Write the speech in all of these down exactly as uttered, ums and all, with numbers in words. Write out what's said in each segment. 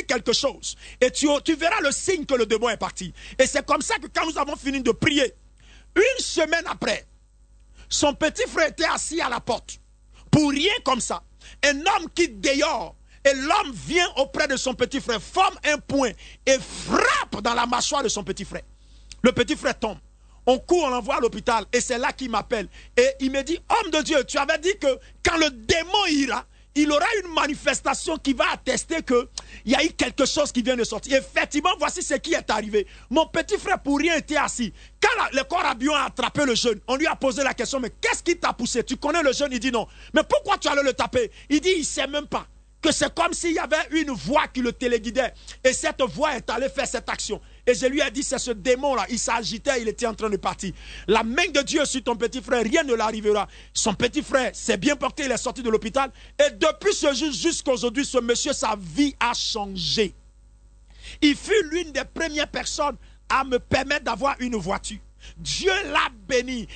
dire quelque chose. Et tu, tu verras le signe que le démon est parti. Et c'est comme ça que quand nous avons fini de prier, une semaine après, son petit frère était assis à la porte. Pour rien comme ça. Un homme quitte dehors. Et l'homme vient auprès de son petit frère, forme un poing et frappe dans la mâchoire de son petit frère. Le petit frère tombe. On court, on l'envoie à l'hôpital et c'est là qu'il m'appelle. Et il me dit, homme de Dieu, tu avais dit que quand le démon ira, il aura une manifestation qui va attester qu'il y a eu quelque chose qui vient de sortir. Effectivement, voici ce qui est arrivé. Mon petit frère pour rien était assis. Quand la, le corps abion a attrapé le jeune, on lui a posé la question, mais qu'est-ce qui t'a poussé? Tu connais le jeune? Il dit non. Mais pourquoi tu allais le taper? Il dit, il ne sait même pas. Que c'est comme s'il y avait une voix qui le téléguidait. Et cette voix est allée faire cette action. Et je lui ai dit, c'est ce démon-là. Il s'agitait, il était en train de partir. La main de Dieu sur ton petit frère, rien ne l'arrivera. Son petit frère s'est bien porté, il est sorti de l'hôpital. Et depuis ce jour jusqu'à aujourd'hui, ce monsieur, sa vie a changé. Il fut l'une des premières personnes à me permettre d'avoir une voiture. Dieu l'a béni.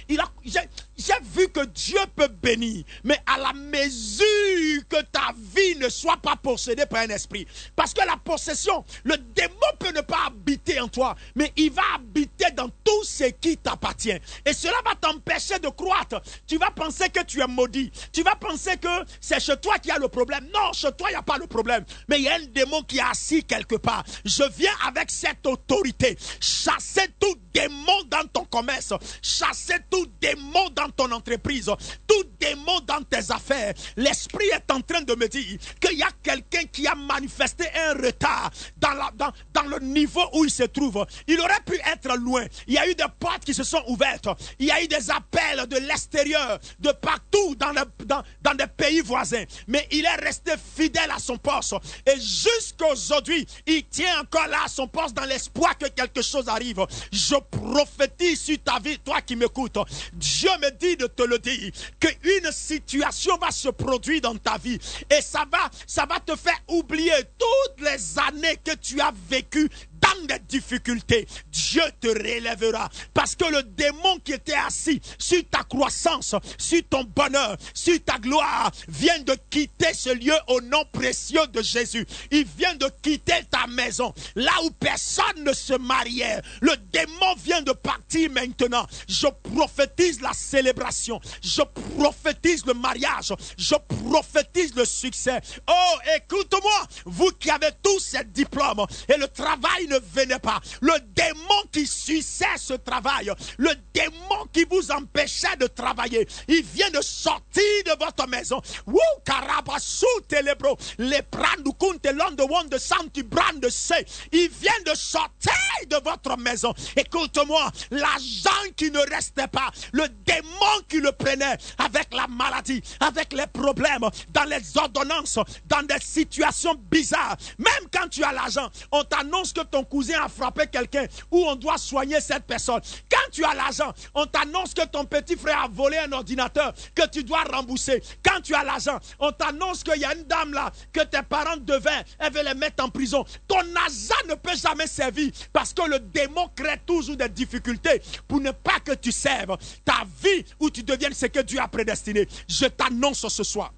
J'ai vu que Dieu peut bénir, mais à la mesure que ta vie ne soit pas possédée par un esprit. Parce que la possession, le démon peut ne pas habiter en toi, mais il va habiter dans tout ce qui t'appartient. Et cela va t'empêcher de croître. Tu vas penser que tu es maudit. Tu vas penser que c'est chez toi qu'il y a le problème. Non, chez toi, il n'y a pas le problème. Mais il y a un démon qui est assis quelque part. Je viens avec cette autorité. Chasser tout démon dans ton commerce, chasser tout démon dans ton entreprise, tout démon dans tes affaires. L'esprit est en train de me dire qu'il y a quelqu'un qui a manifesté un retard dans, la, dans, dans le niveau où il se trouve. Il aurait pu être loin. Il y a eu des portes qui se sont ouvertes. Il y a eu des appels de l'extérieur, de partout dans, le, dans, dans des pays voisins. Mais il est resté fidèle à son poste. Et jusqu'à aujourd'hui, il tient encore là à son poste dans l'espoir que quelque chose arrive. Je prophétise sur ta vie, toi qui m'écoutes. Dieu me dit de te le dire, qu'une situation va se produire dans ta vie et ça va, ça va te faire oublier toutes les années que tu as vécues dans des difficultés. Dieu te relèvera parce que le démon qui était assis sur ta croissance, sur ton bonheur, sur ta gloire vient de quitter ce lieu au nom précieux de Jésus. Il vient de quitter ta maison là où personne ne se mariait. Le démon vient de partir maintenant. Je prophétise la célébration, je prophétise le mariage, je prophétise le succès. Oh, écoute-moi, vous qui avez tous ces diplômes et le travail ne venait pas, le démon qui suçait ce travail, le démon qui vous empêchait de travailler, il vient de sortir de votre maison. Wou karabasu telebro, les brandu kunte londo wonde santi brande se, il vient de sortir de votre maison. Écoute-moi, l'argent qui ne restait pas, le démon qui le prenait avec la maladie, avec les problèmes, dans les ordonnances, dans des situations bizarres. Même quand tu as l'argent, on t'annonce que ton cousin a frappé quelqu'un ou on doit soigner cette personne. Quand tu as l'argent, on t'annonce que ton petit frère a volé un ordinateur que tu dois rembourser. Quand tu as l'argent, on t'annonce qu'il y a une dame là que tes parents devaient, elle veut les mettre en prison. Ton argent ne peut jamais servir parce que le démon crée toujours des difficultés pour ne pas que tu serves ta vie ou tu deviennes ce que Dieu a prédestiné. Je t'annonce ce soir,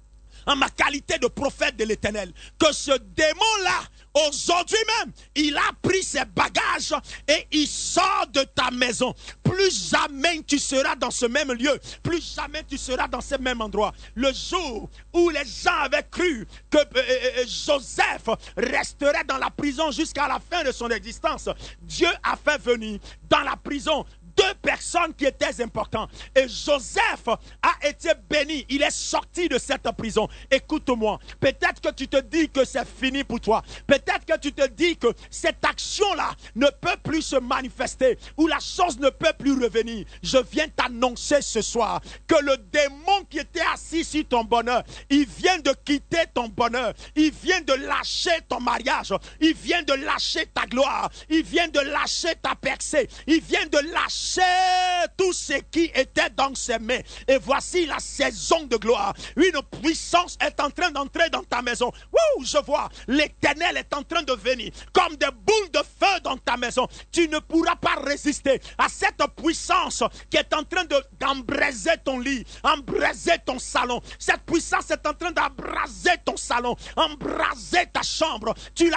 en ma qualité de prophète de l'Éternel, que ce démon-là, aujourd'hui même, il a pris ses bagages et il sort de ta maison. Plus jamais tu seras dans ce même lieu. Plus jamais tu seras dans ce même endroit. Le jour où les gens avaient cru que euh, euh, Joseph resterait dans la prison jusqu'à la fin de son existence, Dieu a fait venir dans la prison deux personnes qui étaient importantes. Et Joseph a été béni. Il est sorti de cette prison. Écoute-moi. Peut-être que tu te dis que c'est fini pour toi. Peut-être que tu te dis que cette action-là ne peut plus se manifester ou la chose ne peut plus revenir. Je viens t'annoncer ce soir que le démon qui était assis sur ton bonheur, il vient de quitter ton bonheur. Il vient de lâcher ton mariage. Il vient de lâcher ta gloire. Il vient de lâcher ta percée. Il vient de lâcher tout ce qui était dans ses mains. Et voici la saison de gloire. Une puissance est en train d'entrer dans ta maison. Wouh, je vois, l'Éternel est en train de venir comme des boules de feu dans ta maison. Tu ne pourras pas résister à cette puissance qui est en train de, d'embraser ton lit, embraser ton salon. Cette puissance est en train d'embraser ton salon, embraser ta chambre. Tu